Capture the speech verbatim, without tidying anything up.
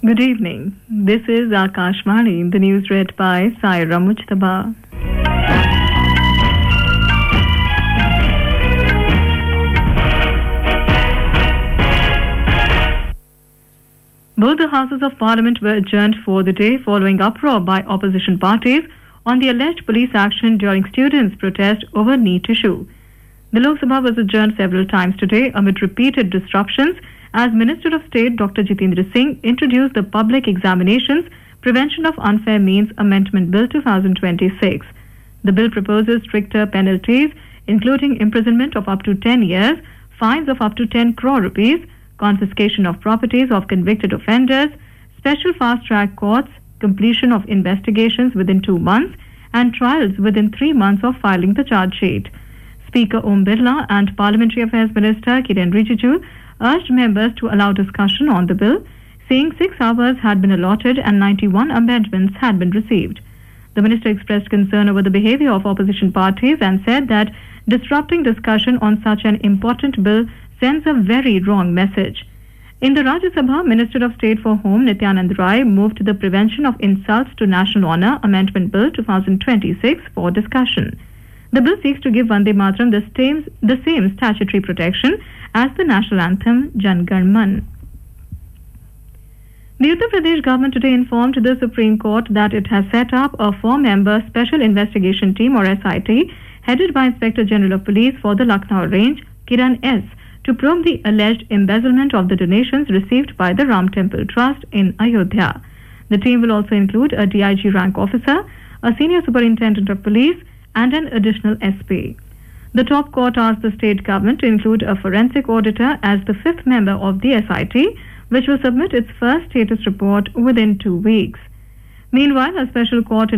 Good evening. This is Akashvani, the news read by Saira Mujtaba. Both the Houses of Parliament were adjourned for the day following uproar by opposition parties on the alleged police action during students' protest over NEET issue. The Lok Sabha was adjourned several times today amid repeated disruptions as Minister of State Doctor Jitendra Singh introduced the Public Examinations Prevention of Unfair Means Amendment Bill twenty twenty-six. The bill proposes stricter penalties, including imprisonment of up to ten years, fines of up to ten crore rupees, confiscation of properties of convicted offenders, special fast-track courts, completion of investigations within two months, and trials within three months of filing the charge sheet. Speaker Om Birla and Parliamentary Affairs Minister Kiren Rijiju urged members to allow discussion on the bill, saying six hours had been allotted and ninety-one amendments had been received. The minister expressed concern over the behavior of opposition parties and said that disrupting discussion on such an important bill sends a very wrong message. In the Rajya Sabha, Minister of State for Home Nityanand Rai moved the Prevention of Insults to National Honour Amendment Bill twenty twenty-six for discussion. The bill seeks to give Vande Mataram the same, the same statutory protection as the national anthem Jan Gan Man. The Uttar Pradesh government today informed the Supreme Court that it has set up a four-member Special Investigation Team or S I T headed by Inspector General of Police for the Lucknow range, Kiran S., to probe the alleged embezzlement of the donations received by the Ram Temple Trust in Ayodhya. The team will also include a D I G rank officer, a senior superintendent of police, and an additional S P. The top court asked the state government to include a forensic auditor as the fifth member of the S I T, which will submit its first status report within two weeks. Meanwhile, a special court in